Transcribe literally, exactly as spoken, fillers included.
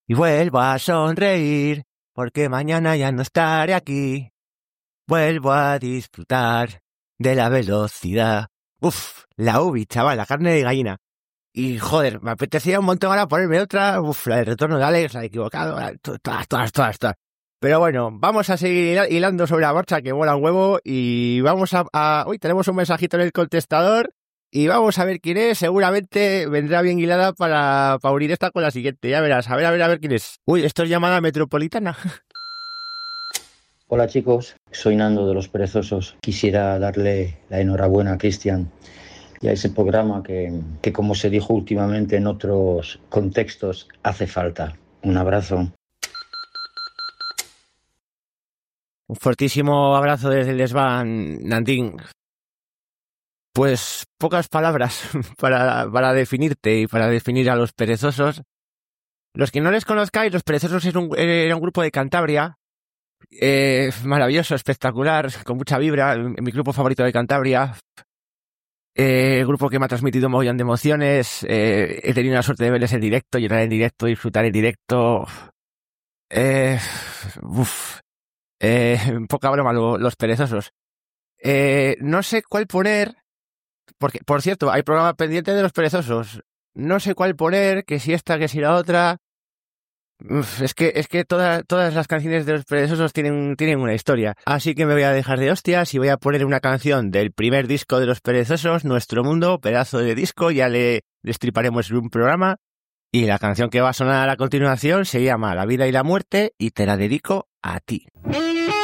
Y vuelvo a sonreír, porque mañana ya no estaré aquí. Vuelvo a disfrutar de la velocidad. Uf, la ubi, chaval, la carne de gallina. Y joder, me apetecía un montón ahora ponerme otra. Uf, la de Retorno de Alex, la de Equivocado, la de todas, todas, todas, todas. Pero bueno, vamos a seguir hilando sobre la marcha, que mola un huevo. Y vamos a, a... Uy, tenemos un mensajito en el contestador. Y vamos a ver quién es. Seguramente vendrá bien hilada para, para unir esta con la siguiente. Ya verás, a ver, a ver, a ver quién es. Uy, esto es llamada metropolitana. Hola chicos, soy Nando de Los Perezosos. Quisiera darle la enhorabuena a Cristian y a ese programa que, que, como se dijo últimamente en otros contextos, hace falta. Un abrazo. Un fortísimo abrazo desde el desván, Nandín. Pues pocas palabras para, para definirte y para definir a Los Perezosos. Los que no les conozcáis, Los Perezosos es un, era un grupo de Cantabria. Eh, maravilloso, espectacular, con mucha vibra, mi grupo favorito de Cantabria, eh, grupo que me ha transmitido un montón de emociones, eh, he tenido la suerte de verles en directo, llorar en directo, disfrutar en directo, eh, uf, eh, poca broma lo, Los Perezosos. Eh, no sé cuál poner, porque, por cierto, hay programa pendiente de Los Perezosos, no sé cuál poner, que si esta, que si la otra. Uf, es que es que toda, todas las canciones de Los Perezosos tienen, tienen una historia. Así que me voy a dejar de hostias y voy a poner una canción del primer disco de Los Perezosos, Nuestro Mundo, pedazo de disco, ya le destriparemos en un programa. Y la canción que va a sonar a continuación se llama La vida y la muerte y te la dedico a ti.